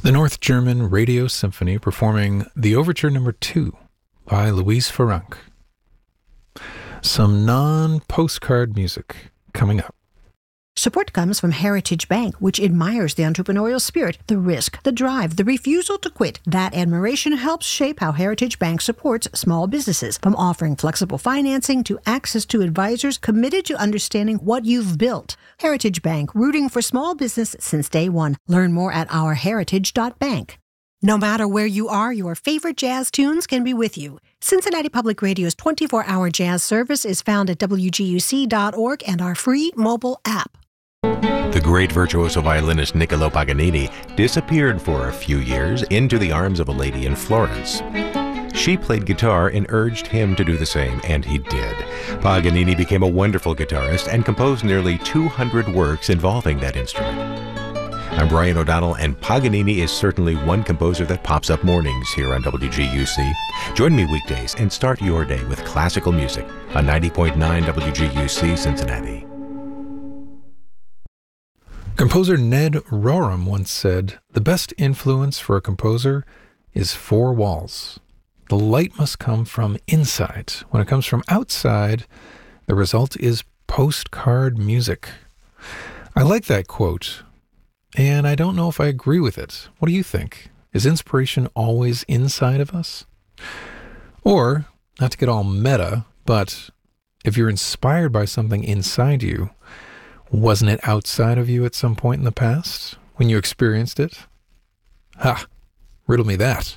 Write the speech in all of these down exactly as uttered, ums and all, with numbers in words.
The North German Radio Symphony performing the Overture Number two by Louise Farrenc. Some non-postcard music coming up. Support comes from Heritage Bank, which admires the entrepreneurial spirit, the risk, the drive, the refusal to quit. That admiration helps shape how Heritage Bank supports small businesses, from offering flexible financing to access to advisors committed to understanding what you've built. Heritage Bank, rooting for small business since day one. Learn more at our heritage dot bank. No matter where you are, your favorite jazz tunes can be with you. Cincinnati Public Radio's twenty-four hour jazz service is found at W G U C dot org and our free mobile app. The great virtuoso violinist Niccolo Paganini disappeared for a few years into the arms of a lady in Florence. She played guitar and urged him to do the same, and he did. Paganini became a wonderful guitarist and composed nearly two hundred works involving that instrument. I'm Brian O'Donnell, and Paganini is certainly one composer that pops up mornings here on W G U C. Join me weekdays and start your day with classical music on ninety point nine W G U C Cincinnati. Composer Ned Rorem once said, "The best influence for a composer is four walls. The light must come from inside. When it comes from outside, the result is postcard music." I like that quote, and I don't know if I agree with it. What do you think? Is inspiration always inside of us? Or, not to get all meta, but if you're inspired by something inside you, wasn't it outside of you at some point in the past when you experienced it? Ha! Riddle me that.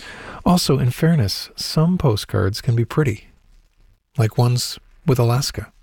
Also, in fairness, some postcards can be pretty, like ones with Alaska.